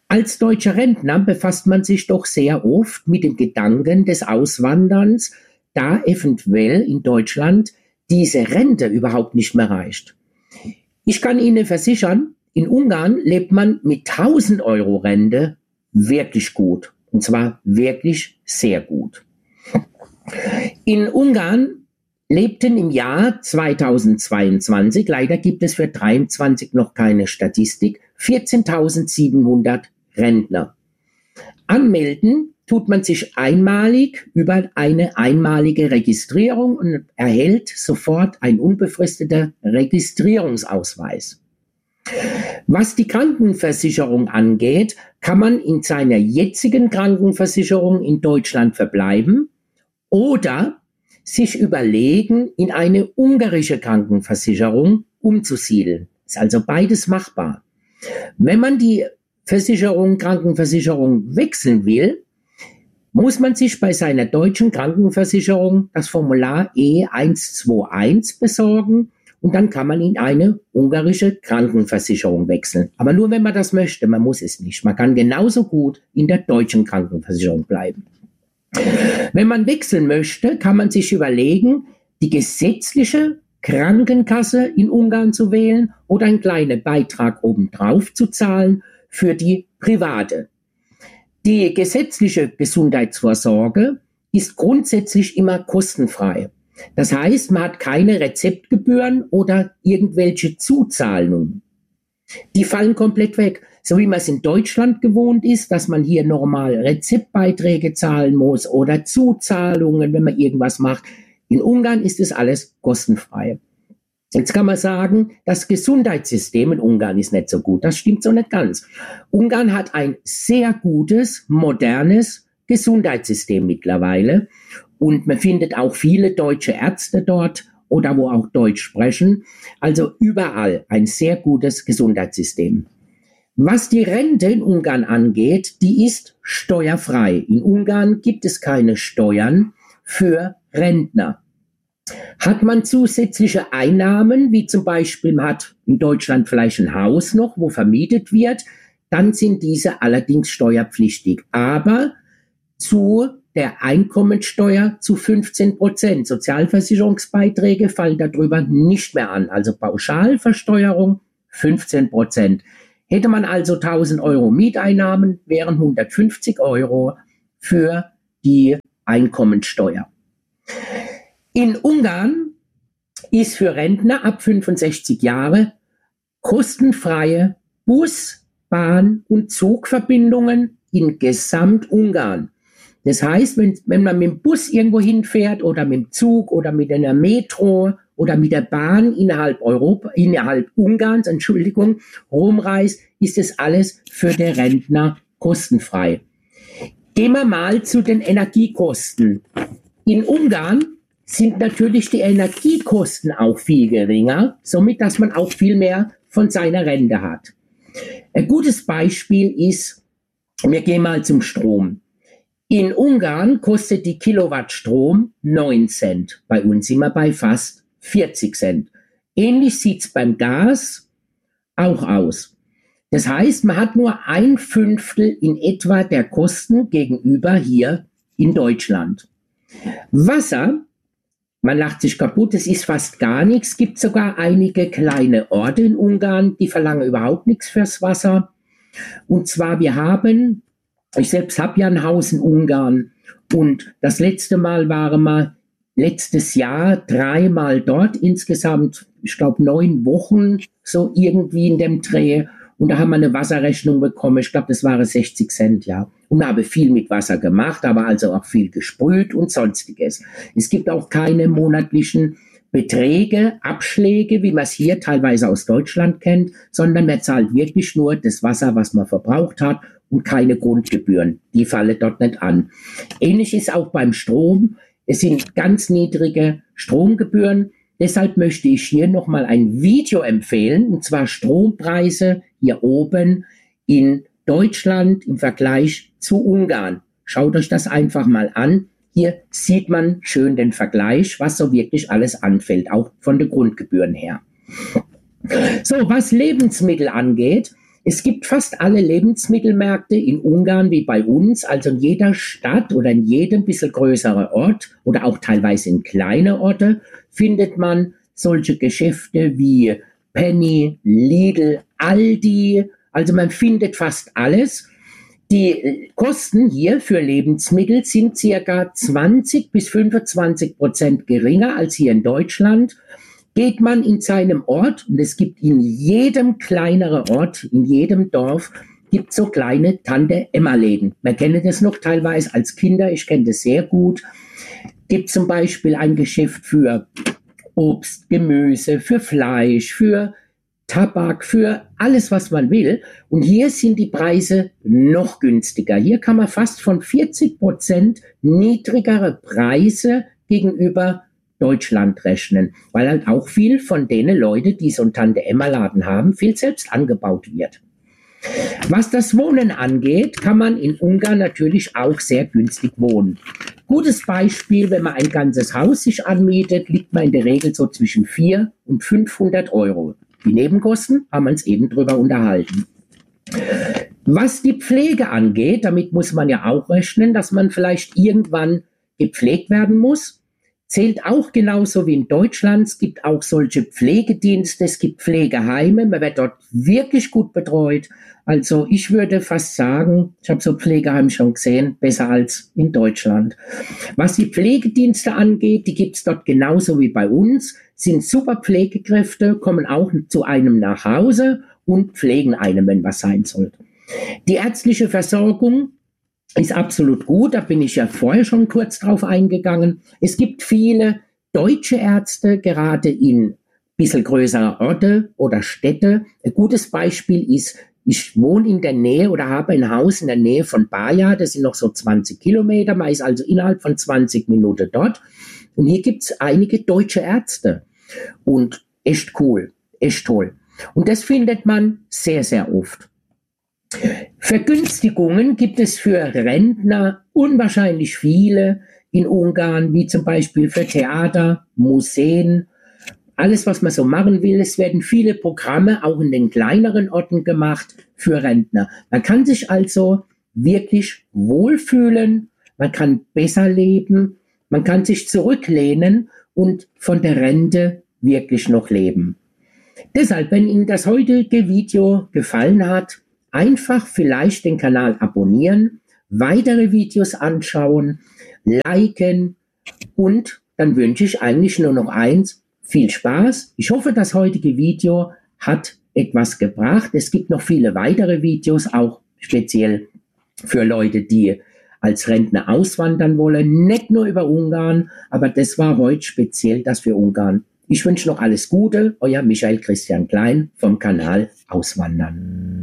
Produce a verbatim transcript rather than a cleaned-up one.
Als deutscher Rentner befasst man sich doch sehr oft mit dem Gedanken des Auswanderns, da eventuell in Deutschland diese Rente überhaupt nicht mehr reicht. Ich kann Ihnen versichern, in Ungarn lebt man mit tausend Euro Rente wirklich gut. Und zwar wirklich sehr gut. In Ungarn lebten im Jahr zweitausendzweiundzwanzig, leider gibt es für dreiundzwanzig noch keine Statistik, vierzehntausendsiebenhundert Rentner. Anmelden tut man sich einmalig über eine einmalige Registrierung und erhält sofort einen unbefristeten Registrierungsausweis. Was die Krankenversicherung angeht, kann man in seiner jetzigen Krankenversicherung in Deutschland verbleiben oder sich überlegen, in eine ungarische Krankenversicherung umzusiedeln. Ist also beides machbar. Wenn man die Versicherung, Krankenversicherung wechseln will, muss man sich bei seiner deutschen Krankenversicherung das Formular E hundertzweiundzwanzig besorgen und dann kann man in eine ungarische Krankenversicherung wechseln. Aber nur wenn man das möchte, man muss es nicht. Man kann genauso gut in der deutschen Krankenversicherung bleiben. Wenn man wechseln möchte, kann man sich überlegen, die gesetzliche Krankenkasse in Ungarn zu wählen oder einen kleinen Beitrag obendrauf zu zahlen für die private. Die gesetzliche Gesundheitsvorsorge ist grundsätzlich immer kostenfrei. Das heißt, man hat keine Rezeptgebühren oder irgendwelche Zuzahlungen. Die fallen komplett weg. So wie man es in Deutschland gewohnt ist, dass man hier normal Rezeptbeiträge zahlen muss oder Zuzahlungen, wenn man irgendwas macht. In Ungarn ist es alles kostenfrei. Jetzt kann man sagen, das Gesundheitssystem in Ungarn ist nicht so gut. Das stimmt so nicht ganz. Ungarn hat ein sehr gutes, modernes Gesundheitssystem mittlerweile. Und man findet auch viele deutsche Ärzte dort oder wo auch Deutsch sprechen. Also überall ein sehr gutes Gesundheitssystem. Was die Rente in Ungarn angeht, die ist steuerfrei. In Ungarn gibt es keine Steuern für Rentner. Hat man zusätzliche Einnahmen, wie zum Beispiel man hat in Deutschland vielleicht ein Haus noch, wo vermietet wird, dann sind diese allerdings steuerpflichtig. Aber zu der Einkommensteuer zu fünfzehn Prozent. Sozialversicherungsbeiträge fallen darüber nicht mehr an. Also Pauschalversteuerung fünfzehn Prozent. Hätte man also tausend Euro Mieteinnahmen, wären hundertfünfzig Euro für die Einkommensteuer. In Ungarn ist für Rentner ab fünfundsechzig Jahre kostenfreie Bus-, Bahn- und Zugverbindungen in Gesamt-Ungarn. Das heißt, wenn, wenn man mit dem Bus irgendwo hinfährt oder mit dem Zug oder mit einer Metro oder mit der Bahn innerhalb Europa, innerhalb Ungarns, Entschuldigung, rumreist, ist es alles für den Rentner kostenfrei. Gehen wir mal zu den Energiekosten. In Ungarn sind natürlich die Energiekosten auch viel geringer, somit, dass man auch viel mehr von seiner Rente hat. Ein gutes Beispiel ist, wir gehen mal zum Strom. In Ungarn kostet die Kilowatt Strom neun Cent. Bei uns sind wir bei fast vierzig Cent. Ähnlich sieht's beim Gas auch aus. Das heißt, man hat nur ein Fünftel in etwa der Kosten gegenüber hier in Deutschland. Wasser, man lacht sich kaputt, es ist fast gar nichts. Es gibt sogar einige kleine Orte in Ungarn, die verlangen überhaupt nichts fürs Wasser. Und zwar, wir haben, ich selbst habe ja ein Haus in Ungarn und das letzte Mal waren wir letztes Jahr dreimal dort, insgesamt, ich glaube, neun Wochen, so irgendwie in dem Dreh. Und da haben wir eine Wasserrechnung bekommen, ich glaube, das waren sechzig Cent, ja. Und wir haben viel mit Wasser gemacht, aber also auch viel gesprüht und sonstiges. Es gibt auch keine monatlichen Beträge, Abschläge, wie man es hier teilweise aus Deutschland kennt, sondern man zahlt wirklich nur das Wasser, was man verbraucht hat und keine Grundgebühren. Die fallen dort nicht an. Ähnlich ist auch beim Strom. Es sind ganz niedrige Stromgebühren. Deshalb möchte ich hier nochmal ein Video empfehlen, und zwar Strompreise hier oben in Deutschland im Vergleich zu Ungarn. Schaut euch das einfach mal an. Hier sieht man schön den Vergleich, was so wirklich alles anfällt, auch von den Grundgebühren her. So, was Lebensmittel angeht, Es gibt fast alle Lebensmittelmärkte in Ungarn wie bei uns, also in jeder Stadt oder in jedem bisschen größeren Ort oder auch teilweise in kleine Orte findet man solche Geschäfte wie Penny, Lidl, Aldi, also man findet fast alles. Die Kosten hier für Lebensmittel sind circa zwanzig bis fünfundzwanzig Prozent geringer als hier in Deutschland. Geht man in seinem Ort, und es gibt in jedem kleineren Ort, in jedem Dorf, gibt so kleine Tante-Emma-Läden. Wir kennen das noch teilweise als Kinder, ich kenne das sehr gut. Gibt zum Beispiel ein Geschäft für Obst, Gemüse, für Fleisch, für Tabak, für alles, was man will. Und hier sind die Preise noch günstiger. Hier kann man fast von vierzig Prozent niedrigere Preise gegenüber Deutschland rechnen, weil halt auch viel von denen Leute, die so einen Tante-Emma-Laden haben, viel selbst angebaut wird. Was das Wohnen angeht, kann man in Ungarn natürlich auch sehr günstig wohnen. Gutes Beispiel, wenn man ein ganzes Haus sich anmietet, liegt man in der Regel so zwischen vierhundert und fünfhundert Euro. Die Nebenkosten haben wir uns eben drüber unterhalten. Was die Pflege angeht, damit muss man ja auch rechnen, dass man vielleicht irgendwann gepflegt werden muss. Zählt auch genauso wie in Deutschland. Es gibt auch solche Pflegedienste, es gibt Pflegeheime, man wird dort wirklich gut betreut. Also ich würde fast sagen, ich habe so Pflegeheim schon gesehen, besser als in Deutschland. Was die Pflegedienste angeht, die gibt es dort genauso wie bei uns, sind super Pflegekräfte, kommen auch zu einem nach Hause und pflegen einem, wenn was sein soll. Die ärztliche Versorgung ist absolut gut, da bin ich ja vorher schon kurz drauf eingegangen. Es gibt viele deutsche Ärzte, gerade in ein bisschen größere Orte oder Städte. Ein gutes Beispiel ist, ich wohne in der Nähe oder habe ein Haus in der Nähe von Baja, das sind noch so zwanzig Kilometer, man ist also innerhalb von zwanzig Minuten dort. Und hier gibt es einige deutsche Ärzte und echt cool, echt toll. Und das findet man sehr, sehr oft. Vergünstigungen gibt es für Rentner unwahrscheinlich viele in Ungarn, wie zum Beispiel für Theater, Museen, alles, was man so machen will. Es werden viele Programme auch in den kleineren Orten gemacht für Rentner. Man kann sich also wirklich wohlfühlen, man kann besser leben, man kann sich zurücklehnen und von der Rente wirklich noch leben. Deshalb, wenn Ihnen das heutige Video gefallen hat, einfach vielleicht den Kanal abonnieren, weitere Videos anschauen, liken und dann wünsche ich eigentlich nur noch eins, viel Spaß. Ich hoffe, das heutige Video hat etwas gebracht. Es gibt noch viele weitere Videos, auch speziell für Leute, die als Rentner auswandern wollen, nicht nur über Ungarn, aber das war heute speziell das für Ungarn. Ich wünsche noch alles Gute, euer Michael Christian Klein vom Kanal Auswandern.